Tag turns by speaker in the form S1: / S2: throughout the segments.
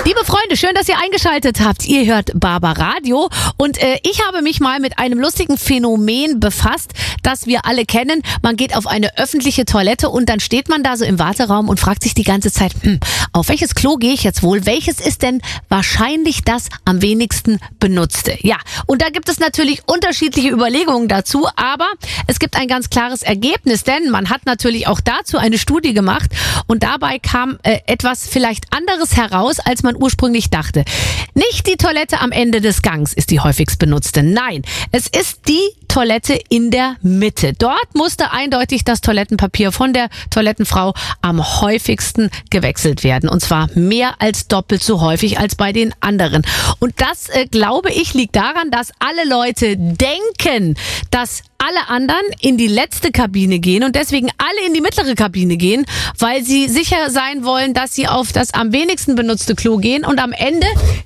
S1: Liebe Freunde, schön, dass ihr eingeschaltet habt. Ihr hört Barbaradio und ich habe mich mal mit einem lustigen Phänomen befasst, das wir alle kennen. Man geht auf eine öffentliche Toilette und dann steht man da so im Warteraum und fragt sich die ganze Zeit, auf welches Klo gehe ich jetzt wohl? Welches ist denn wahrscheinlich das am wenigsten benutzte? Ja, und da gibt es natürlich unterschiedliche Überlegungen dazu, aber es gibt ein ganz klares Ergebnis, denn man hat natürlich auch dazu eine Studie gemacht und dabei kam etwas vielleicht anderes heraus, als man ursprünglich dachte. Nicht die Toilette am Ende des Gangs ist die häufigst benutzte. Nein, es ist die Toilette in der Mitte. Dort musste eindeutig das Toilettenpapier von der Toilettenfrau am häufigsten gewechselt werden. Und zwar mehr als doppelt so häufig als bei den anderen. Und das, glaube ich, liegt daran, dass alle Leute denken, dass alle anderen in die letzte Kabine gehen und deswegen alle in die mittlere Kabine gehen, weil sie sicher sein wollen, dass sie auf das am wenigsten benutzte Klo gehen und am Ende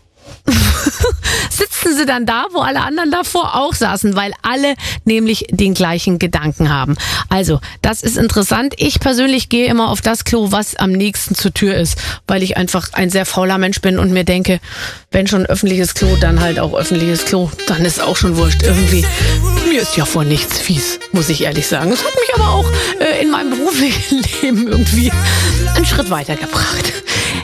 S1: sitzen sie dann da, wo alle anderen davor auch saßen, weil alle nämlich den gleichen Gedanken haben. Also, das ist interessant. Ich persönlich gehe immer auf das Klo, was am nächsten zur Tür ist, weil ich einfach ein sehr fauler Mensch bin und mir denke, wenn schon öffentliches Klo, dann halt auch öffentliches Klo. Dann ist auch schon wurscht. Irgendwie, mir ist ja vor nichts fies, muss ich ehrlich sagen. Es hat mich aber auch in meinem beruflichen Leben irgendwie einen Schritt weitergebracht.